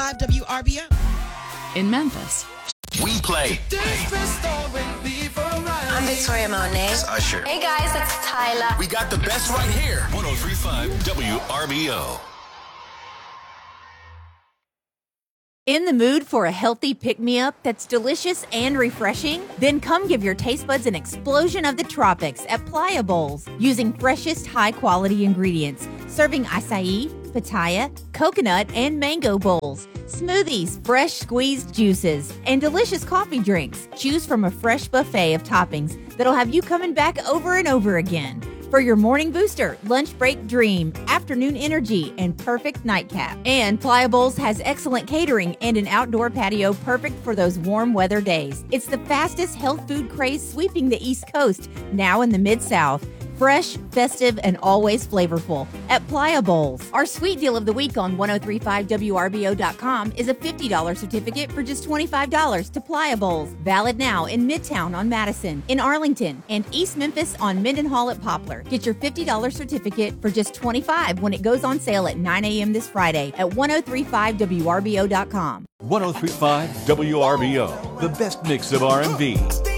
103.5 WRBO. In Memphis. We play. I'm Victoria Monet. It's Usher. Hey guys, it's Tyler. We got the best right here. 103.5 WRBO. In the mood for a healthy pick-me-up that's delicious and refreshing? Then come give your taste buds an explosion of the tropics at Playa Bowls, using freshest high-quality ingredients, serving acai, pitaya, coconut, and mango bowls, smoothies, fresh squeezed juices, and delicious coffee drinks. Choose from a fresh buffet of toppings that'll have you coming back over and over again. For your morning booster, lunch break dream, afternoon energy, and perfect nightcap. And Playa Bowls has excellent catering and an outdoor patio perfect for those warm weather days. It's the fastest health food craze sweeping the East Coast, now in the Mid-South. Fresh, festive, and always flavorful at Playa Bowls. Our sweet deal of the week on 1035WRBO.com is a $50 certificate for just $25 to Playa Bowls. Valid now in Midtown on Madison, in Arlington, and East Memphis on Mendenhall at Poplar. Get your $50 certificate for just $25 when it goes on sale at 9 a.m. this Friday at 1035WRBO.com. 1035 WRBO, the best mix of R&B,